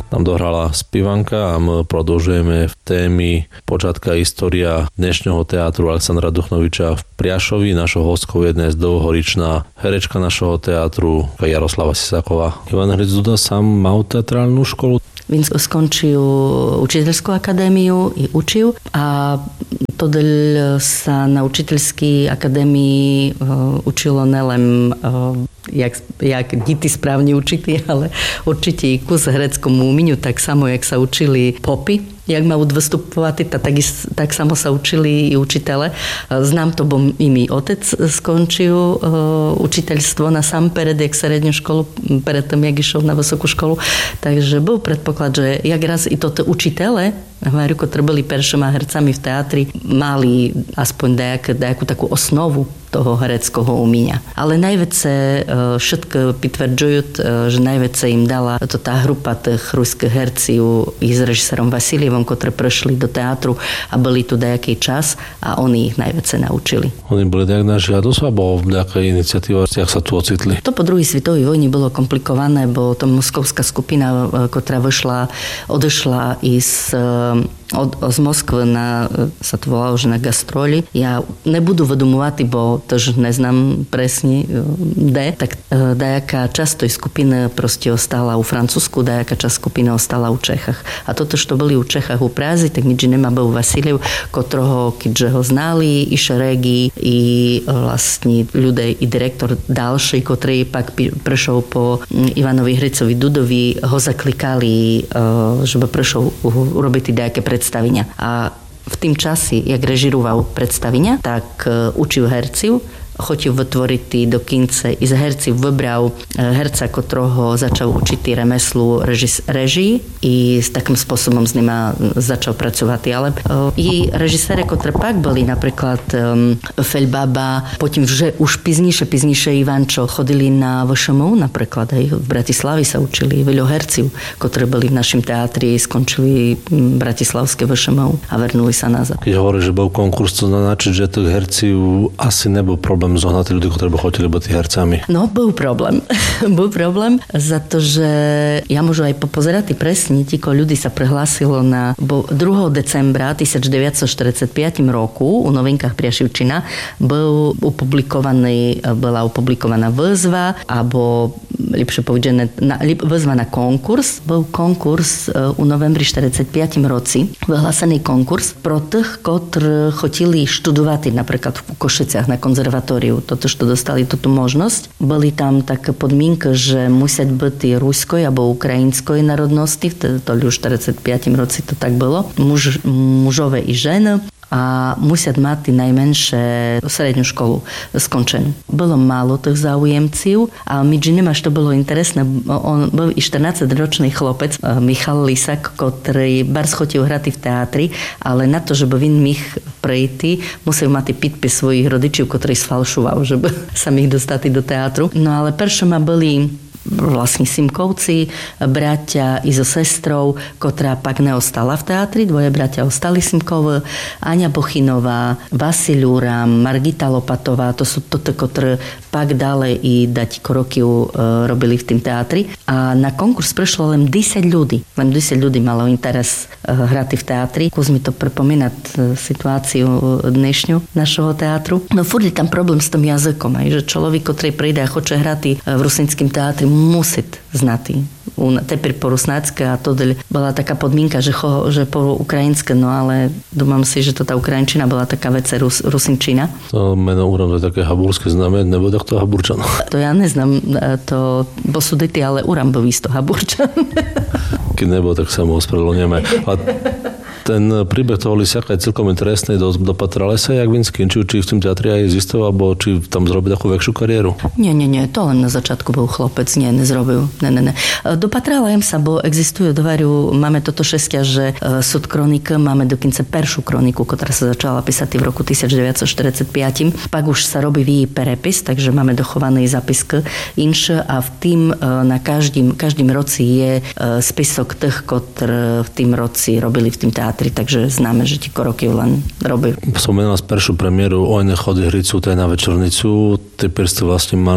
nám dohrala spievanka a my produžujeme v témy Počiatka história dnešného teátru Alexandra Duchnoviča v Priašovi. Našou hostkou je dnes dlhohoričná herečka našeho teátru Jaroslava Sisáková. Ivan Hric-Duda sám mal teatrálnu školu? Він скончив учительську академію і учив, а тоді на учительській академії учило не len як діти справні учити, але určite i kus gréckému umeniu, tak samo, jak sa učili popy, jak majú vystupувати, tak samo sa učili i učitele. Znám to, bo i mi otec skončil učiteľstvo na sampered, jak srednú školu, predtým, jak išiel na vysokú školu. Takže bol predpoklad, že jak raz i toto učitele, ktorí boli prvšíma hercami v teatri, mali aspoň nejakú takú osnovu toho hereckého umenia. Ale najväčšie všetko potvrdzujú, že najväčšie im dala to tá grupa tých ruských hercov i s režisérom Vasilievom, ktorí prešli do teatru a boli tu nejaký čas a oni ich najväčšie naučili. Oni boli nejak na žiadosť, alebo nejaká iniciatíva, jak sa tu ocitli? To po druhej svetovej vojne bolo komplikované, bo to moskovská skupina, ktorá odešla i z Moskvy sa to volalo, že na gastroli. Ja nebudu vedomovať, bo tož neznám presne kde, tak dajaká časť tej skupiny proste ostala u Francúzsku, dajaká časť skupiny ostala u Čechách. A toto, čo boli u Čechách u Prazi, tak nič nemá bol Vasiliev, ktorého, keďže ho znali, i šeregy, i vlastne ľudia, i direktor ďalší, ktorý pak prešiel po Ivanovi Hricovi Dudovi, ho zaklikali, že by prešiel urobiť dajaké predstavenia. A v tým časi, jak režiroval predstavenia, tak učil herciu, chotil vytvoriť do kince i z herci vybral herca, ktorého začal učiť remeslu režii i s takým spôsobom s ním začal pracovať. Ale i režisére, ktoré pak boli napríklad Feľbaba, potom už piznejšie Ivančo chodili na VŠMU, napríklad aj v Bratislavi sa učili veľa herciv, ktorí boli v našom teatri, skončili bratislavské VŠMU a vrnuli sa nazad. Keď hovoríš, že bol konkurs, to značí, že tých herciv asi nebol problém zohnať ľudí, ktorí by chodili byť hercami. No, bol problém. Bol problém, za to, že ja môžu aj popozerať presne, tiko ľudí sa prihlásilo na 2. decembra 1945 roku u Novinkách Priašivčina bola opublikovaná výzva, alebo lepšie povedané, výzva na konkurs. Bol konkurs u novembri 45 roci, vyhlásený konkurs pro tých, ktorí chodili študovať napríklad v Košiciach na konzervatóriu. Toto, čo dostali túto možnosť. Boli tam také podmienky, že musia byť ruskoj alebo ukrajinskoj národnosti. Vtedy to už 45 roci to tak bolo. Mužové i ženy. A musia mať najmenšie srednú školu skončenú. Bolo málo tých záujemcov a medzi nimi to bolo interesné. On bol i 14-ročný chlopec, Michal Lisak, ktorý bars chotil hrať v teatri, ale na to, že by on mich prejти, musel mať podpis svojich rodičov, ktorí sfalšoval, že by sa ich dostali do teatru. No ale prvšoma boli vlastne Simkovci, bratia i so sestrou, ktorá pak neostala v teatri. Dvoje bratia ostali Simkové, Aňa Bochinová, Vasil Uram, Margita Lopatová. To sú toto, ktoré pak ďalej i dať kroky robili v tým teatri. A na konkurs prešlo len 10 ľudí. Len 10 ľudí malo interes hrať v teatri. Kus mi to pripomínať situáciu dnešnú našho teatru. No furt je tam problém s tým jazykom, aj, že človek, ktorý príde a chce hrať v rusínskym teatri, musí znať teper po rusnácké a to bola taká podmienka, že po ukrajinské, no ale domám si, že to tá ukrajinčina bola taká vece rusinčina. To meno Uram to je také habúrske znamie, nebo tak to Habúrčan. To ja neznám, to bol sudity, ale Uram bol isto Habúrčan. Keď nebol, tak sa mu ospravedlňujeme. A ten príbeh toho Lisiaka je celkom interesný. Dopatrali sa, jak він skončil, či v tom teatri aj zistoval, alebo či tam zrobil takú väčšiu kariéru? Nie, to len na začiatku bol chlopec, nezrobil. Ne. Dopatrala sa, bo existuje dvaru, máme toto šestia, že súd kronika, máme dokonca peršiu kroniku, ktorá sa začala písať v roku 1945. Pak už sa robí jej perepis, takže máme dochované zapisky inšie a v tým na každým roci je spisok tých, ktorí v tým roci robili v tým teatri, takže známe, že ti roky len robili. Spomenula z peršiu premiéru Ojne chody Hricu, to je na Večernicu. Teper ste vlastne mali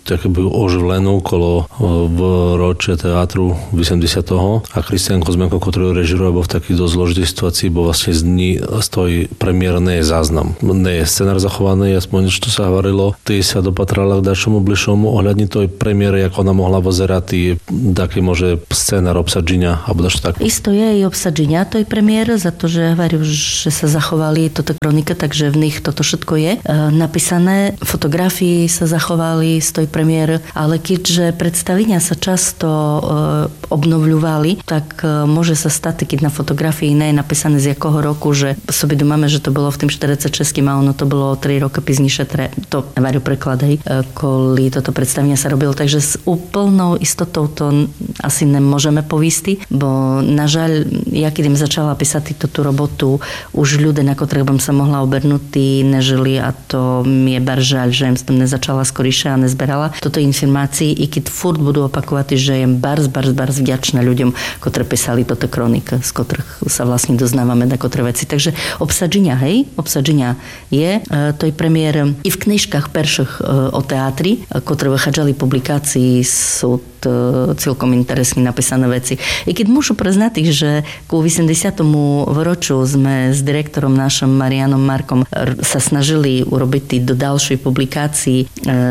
takéby oživlenú okolo výročia teatru 80. A Kristián Kozmenko, ktorý režiroval v takých dosť zložitej situácii, bol vlastne z tej premiéry nie je záznam. Nie je scenár zachovaný, aspoň čo sa hovorilo. Ty sa dopatrala k dačomu bližšomu ohľadne tej premiéry, ako ona mohla pozerať, taký može scenár obsadženia, alebo dačo tak. Isto je i obsadženia toj premiéry, za to, že hovorím, že sa zachovali toto kronika, takže v nich toto všetko je napísané. Fotografii sa zachovali z tej premiéry, ale keďže predstavenia sa často obnovľovali, tak môže sa stať, keď na fotografii nie je napísané z jakého roku, že sobie domáme, že to bolo v tým 46 a ono to bolo 3 roky pizniše, to nevajú prekladej, kvôli toto predstavenia sa robilo, takže s úplnou istotou to asi nemôžeme povisti, bo na žaľ, ja keď im začala písať tú robotu, už ľudia, na ktorých bym sa mohla obrnúť, nežili a to mi je bar žaľ, že im s tým nezačala skoríše a nezberala toto informácií, i keď furt budú opakovať, že jem barz vďačná ľuďom, ktorí písali toto kronik, z ktorých sa vlastne doznávame na ktoré veci. Takže obsadženia je, to je premiér i v knižkách perších o teatri, ktoré vychádzali publikácií, sú celkom interesne napísané veci. I keď môžu priznať, že ku 80. výročiu sme s direktorom našim Marianom Markom sa snažili urobiť do ďalšej publikácii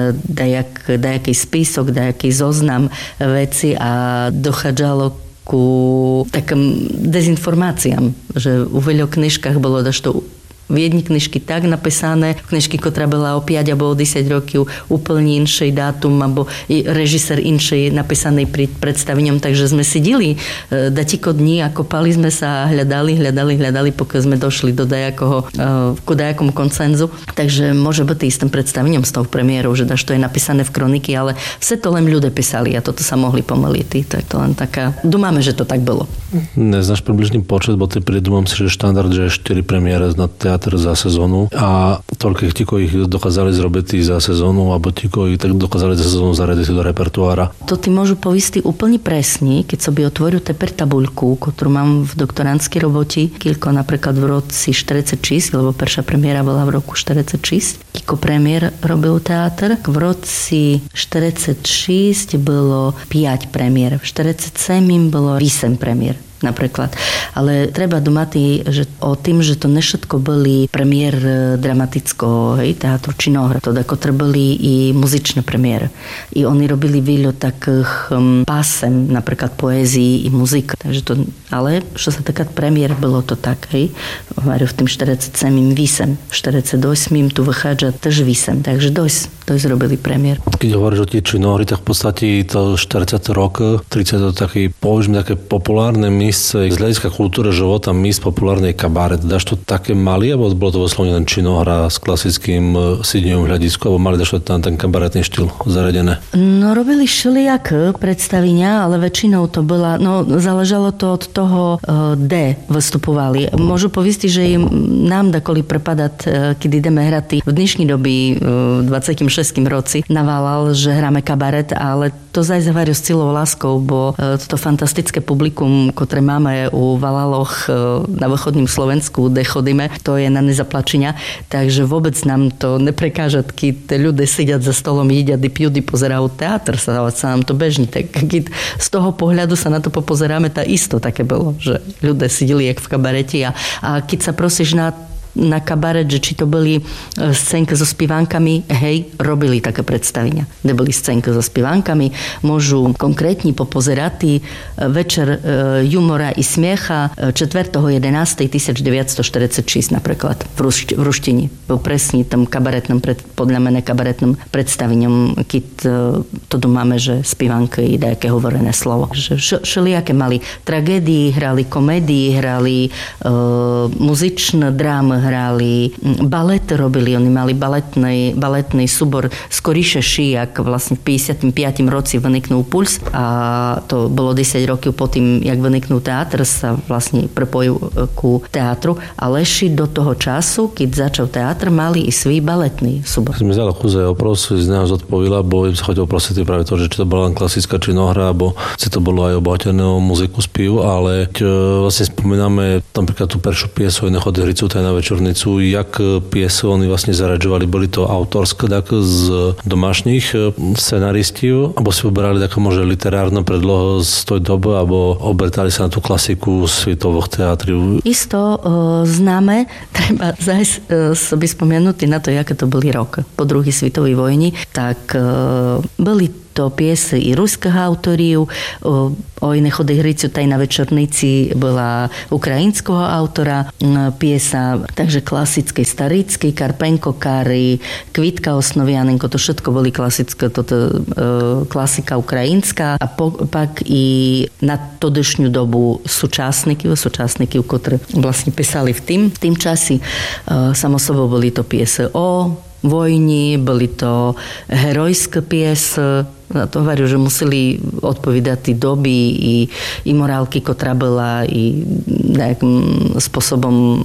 dajaký spísok, dajaký zoznam veci a dochádzalo ku takým dezinformáciám, že u veľa knižkách bolo dašto v jednej knižky tak napísané, v knižky, ktorá bola o 5 alebo o 10 rokov úplne inšej dátum, alebo režisér inšej napísanej pri predstavením, takže sme sedeli datiko dní a kopali sme sa, hľadali, pokiaľ sme došli do dajakom koncenzu. Takže môže byť istým predstavením s tou premiérou, že to je napísané v kroniky, ale vse to len ľudia písali a toto sa mohli pomýliť. To je to len taká... Dúmame, že to tak bolo. Neznáš približný počet, bo ty predumám si, že štandard, že 4 premiéry na teatr za sezónu a toľkých tiko ich dokázali zrobiť za sezónu, alebo tiko ich tak dokázali za sezónu zaradiť do repertoára. To ty môžu povisti úplne presne, keď sobie otvorю teper tabuľku, ktorú mám v doktorantskej roboti, Kilko napríklad v roci 46, lebo prvá premiéra bola v roku 46. Kiko premiér robil teatr. V roci 46 bolo 5 premiér. V 47 bolo 8 premiér. Napríklad. Ale treba domať, že o tým, že to nešetko boli premiér dramatického teatru činohra. To ako boli i muzičné premiéry. I oni robili veľa takých pásem, napríklad poézii i muzika. Takže to, ale čo sa taká premiér, bolo to tak, v tým 47. výsem. V 48. tu vychádza tež výsem. Takže dosť robili premiér. Keď hovoríš o tie činohry, tak v podstate to 40 rok, 30 to také, povedzme, také populárne z hľadiska kultúry života míst populárnej kabaret. Dáš to také mali, alebo bolo to vyslovene len činohra s klasickým sídňovým hľadiskom, alebo mali dáš to tam ten kabaretný štýl zaradené? No robili všelijak predstavenia, ale väčšinou to bola, záležalo to od toho, kde vystupovali. Môžu povistiť, že im nám dakoli prepadať, keď ideme hrať v dnešní doby v 26. roci naválal, že hráme kabaret, ale to zajzavajú s celou láskou, bo toto fantastické publikum, ktoré máme u Valaloch na východním Slovensku, kde chodíme, to je na nezaplačenia, takže vôbec nám to neprekáža, keď ľudia sedia za stolom, jedia, pijú, pozerajú teatr, sa nám to bežní. Tak keď z toho pohľadu sa na to popozeráme, tá isto také bolo, že ľudia sedeli jak v kabarete a keď sa prosíš na kabaret, že či to boli scénky so spievankami, robili také predstavenia. Kde boli scénky so spievankami, môžu konkrétne popozerať večer humora i smiecha 4.11.1946 napríklad v Ruštini. Bol presne tam podľa mene kabaretnom predstavením, keď to máme, že spievanky i dajaké hovorené slovo. Všelijaké mali tragédii, hrali komédii, hrali muzičné drámy, hrali, balet robili, oni mali baletný súbor Skoríše jak vlastne v 55. roci vyniknul Puls a to bolo 10 rokov potom, jak vyniknul teatr, sa vlastne prepojil ku teatru a Leši do toho času, keď začal teatr, mali i svoj baletný súbor. Mi zdala chůze opros, z neho zodpovedala, bo im sa chodil prosiť práve to, že či to bola len klasická činohra, alebo si to bolo aj obohateného muziku spív, ale vlastne spomíname napríklad tú peršiu piesu Nechody Hricu, to je na večer večernicu, jak piesy oni vlastne zaradžovali? Boli to autorské tak z domášnych scenaristov, alebo si vyberali také možno literárne predloho z tej doby, alebo obertali sa na tú klasiku svetových teátriv? Isto známe, treba zájsť sobie spomenúť na to, jaké to boli rok po druhej svetovej vojni, tak boli to piesy i ruských autorів. Oj nechodej hryciu taj na večernici bola ukrajinského autora piesa, takže klasické Starický, Karpenko, Kari, Kvitka Osnovianenko, to všetko boli klasické, toto klasika ukrajinská. A pak i na todešňu dobu súčasníky, ktorí vlastne písali v tým časi. Samo sobou boli to piese o vojni, boli to herojské piese. Na to hovorím, že museli odpovedať tí doby i morálky, ktorá bola i nejakým spôsobom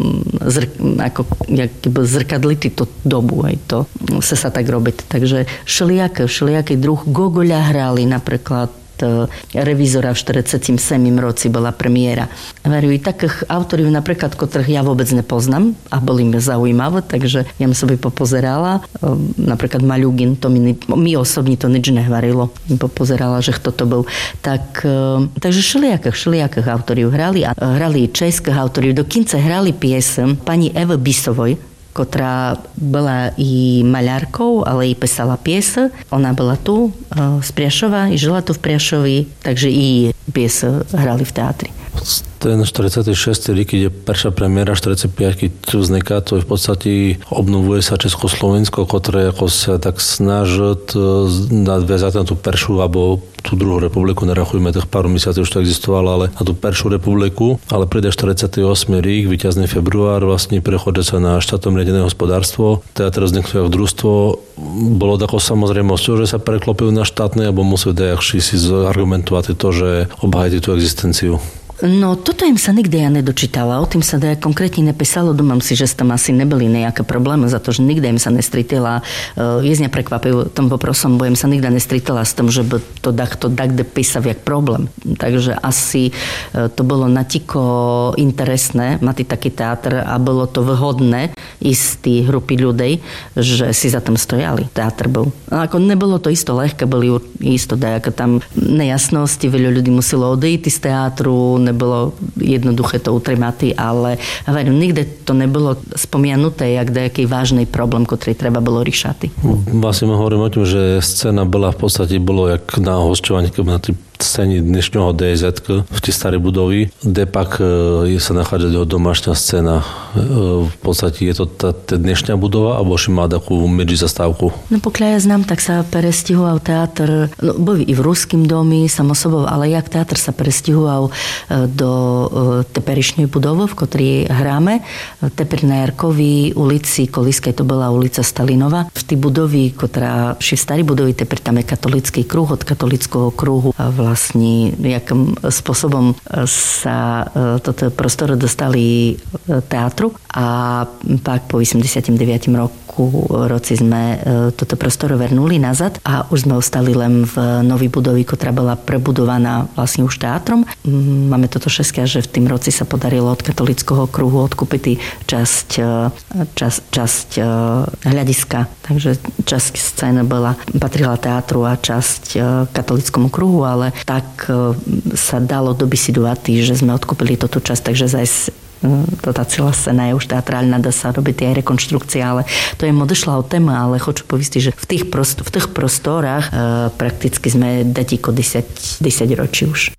zrkadliť tú dobu. Aj to sa tak robiť. Takže všelijaký druh. Gogoľa hrali napríklad Revizora v 47. roci bola premiéra. Veru i takých autorov napríklad, ktorých ja vôbec nepoznám a boli mi zaujímavé, takže ja som sobie popozerala. Napríklad Maľugin, to mi osobne to nič nehovorilo. Popozerala, že kto to bol. Takže všelijakých autorov hrali a hrali i českých autorov. Dokonca hrali piesem pani Evy Bisovoj, ktorá bola i maľárkou, ale i písala piese. Ona bola tu z Priašova i žila tu v Priašovi, takže i piese hrali v teatri. Ten 46. rok, kde prvá premiéra 45, keď tu vzniká, to je v podstate obnovuje sa Československo, ktoré ako sa tak snaží nadviazať na tú prvú alebo tú druhú republiku, nerachujme tých pár mesiacov, už to existovalo, ale na tú prvú republiku, ale príde 48. rok, víťazný február, vlastne prechodí sa na štátom riadené hospodárstvo, teatr vzniknú ako družstvo. Bolo takou samozrejmosťou, že sa preklopili na štátne, alebo museli dajak si argumentovať to, že obhajili tú existenciu. No, toto im sa nikdy ja nedočítala. O tým sa konkrétne nepísalo. Domám si, že tam asi neboli nejaké problémy za to, že nikdy im sa nestretila. Jezne prekvapil, tom poprosom, bo im sa nikdy nestretila s tom, že by to takde písal jak problém. Takže asi to bolo natiko interesné mať taký teatr a bolo to vhodné istý grupy ľudí, že si za tom stojali. Teatr bol. A ako nebolo to isto ľahké, boli isto dajaké tam nejasnosti, veľa ľudí muselo odejít z teatru, nebolo jednoduché to utrymať, ale hovorím, nikde to nebolo spomenuté, jak nejaký vážny problém, ktorý treba bolo riešať. Vlastne hovorím o tom, že scéna bola v podstate bolo jak na hosťovaní, na tej scéne dnešného DZ v tej starej budovy, kde pak sa nachádza domášňa scéna. V podstate je to tá dnešná budova, alebo ši má takú medzi zastávku? No pokiaľ ja znám, tak sa prestihoval teatr, bol i v ruským domi, samosobou, ale jak teatr sa prestihoval do teperišnej budovy, v ktorej hráme. Teper na Jarkovej ulici Koliskej, to bola ulica Stalinova. V tej budovy, ktorá v starej budovy, teper tam je katolický kruh, od katolického kruhu vlastne jakým spôsobom sa toto prostory dostali teatru a pak po 89. roci sme toto prostory vernuli nazad a už sme ostali len v novej budovy, ktorá bola prebudovaná vlastne už teatrom. Máme toto šťastie, že v tým roci sa podarilo od katolického kruhu odkúpiť časť hľadiska. Takže časť scény patrila teatru a časť katolickému kruhu, ale tak sa dalo dobisidovať, že sme odkúpili túto časť, takže to tá celá scéna je už teatrálna, dá sa robiť aj rekonštrukcia, ale to je odešla od téma, ale хочу povedať, že v tých prostorách prakticky sme datiko 10 ročí už.